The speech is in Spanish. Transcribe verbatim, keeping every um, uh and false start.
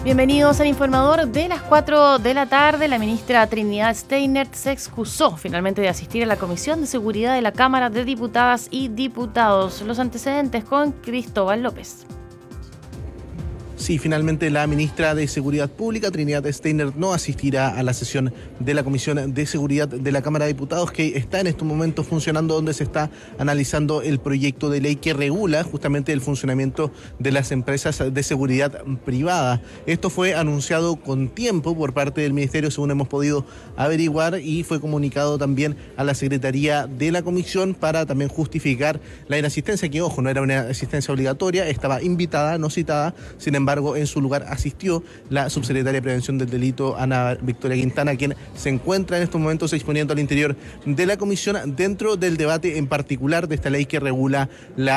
Bienvenidos al informador de las cuatro de la tarde. La ministra Trinidad Steinert se excusó finalmente de asistir a la Comisión de Seguridad de la Cámara de Diputadas y Diputados. Los antecedentes con Cristóbal López. Sí, finalmente la ministra de Seguridad Pública, Trinidad Steinert, no asistirá a la sesión de la Comisión de Seguridad de la Cámara de Diputados, que está en estos momentos funcionando, donde se está analizando el proyecto de ley que regula justamente el funcionamiento de las empresas de seguridad privada. Esto fue anunciado con tiempo por parte del Ministerio, según hemos podido averiguar, y fue comunicado también a la Secretaría de la Comisión para también justificar la inasistencia, que, ojo, no era una asistencia obligatoria, estaba invitada, no citada. Sin embargo, en su lugar asistió la subsecretaria de Prevención del Delito, Ana Victoria Quintana, quien se encuentra en estos momentos exponiendo al interior de la comisión dentro del debate en particular de esta ley que regula la